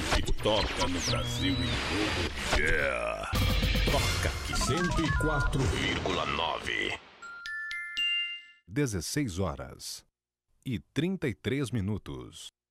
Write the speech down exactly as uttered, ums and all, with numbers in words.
que toca no Brasil e mundo. Yeah! Toca aqui. cento e quatro vírgula nove. dezesseis horas e trinta e três minutos.